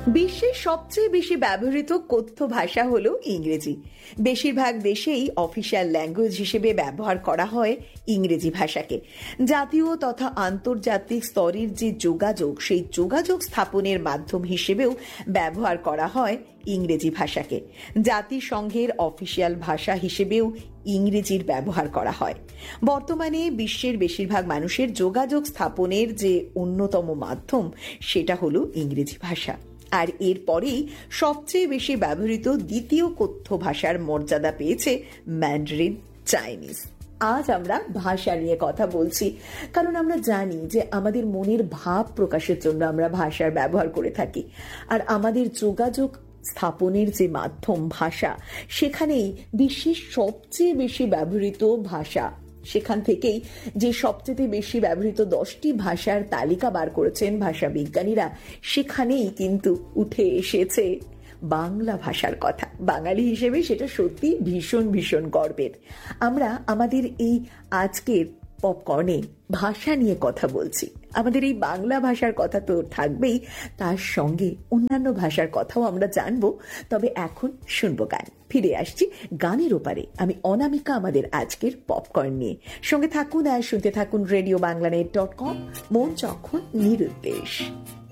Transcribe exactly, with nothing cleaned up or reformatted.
বিশ্বের সবচেয়ে বেশি ব্যবহৃত কথ্য ভাষা হলো ইংরেজি। বেশিরভাগ দেশেই অফিসিয়াল ল্যাঙ্গুয়েজ হিসেবে ব্যবহার করা হয় ইংরেজি ভাষাকে। জাতীয় তথা আন্তর্জাতিক স্তরের যে যোগাযোগ, সেই যোগাযোগ স্থাপনের মাধ্যম হিসেবেও ব্যবহার করা হয় ইংরেজি ভাষাকে। জাতিসংঘের অফিসিয়াল ভাষা হিসেবেও ইংরেজির ব্যবহার করা হয়। বর্তমানে বিশ্বের বেশিরভাগ মানুষের যোগাযোগ স্থাপনের যে অন্যতম মাধ্যম, সেটা হলো ইংরেজি ভাষা। আর এরপরেই সবচেয়ে বেশি ব্যবহৃত দ্বিতীয় কথ্য ভাষার মর্যাদা পেয়েছে ম্যান্ডারিন চাইনিজ। আজ আমরা ভাষা নিয়ে কথা বলছি, কারণ আমরা জানি যে আমাদের মনের ভাব প্রকাশের জন্য আমরা ভাষার ব্যবহার করে থাকি। আর আমাদের যোগাযোগ স্থাপনের যে মাধ্যম ভাষা, সেখানেই বিশ্বের সবচেয়ে বেশি ব্যবহৃত ভাষা, সেখান থেকেই যে সবচেয়ে বেশি ব্যবহৃত দশটি ভাষার তালিকা বার করেছেন ভাষা বিজ্ঞানীরা, সেখানেই কিন্তু উঠে এসেছে বাংলা ভাষার কথা। বাঙালি হিসেবে সেটা সত্যি ভীষণ ভীষণ গর্বের। আমরা আমাদের এই আজকের পপকর্নে ভাষা নিয়ে কথা বলছি। আমাদের এই বাংলা ভাষার কথা তো থাকবেই, তার সঙ্গে অন্যান্য ভাষার কথাও আমরা জানবো। তবে এখন শুনবো গান। ফিরে আসছি গানের ওপারে, আমি অনামিকা, আমাদের আজকের পপকর্ন নিয়ে। সঙ্গে থাকুন আর শুনতে থাকুন radio Bangla net dot com, মন যখন নিরুদ্দেশ।